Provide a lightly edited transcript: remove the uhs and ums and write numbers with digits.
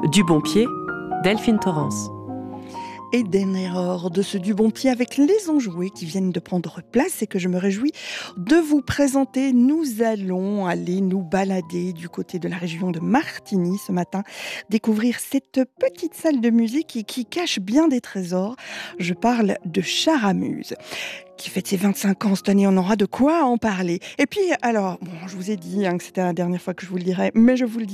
Du bon pied, Delphine Torrance. Et dernière heure de ce Du Bon Pied avec les enjoués qui viennent de prendre place et que je me réjouis de vous présenter. Nous allons aller nous balader du côté de la région de Martigny ce matin, découvrir cette petite salle de musique qui cache bien des trésors. Je parle de Charamuse, qui fête ses 25 ans cette année, on aura de quoi en parler. Et puis, alors, bon, je vous ai dit que c'était la dernière fois que je vous le dirais, mais je vous le dis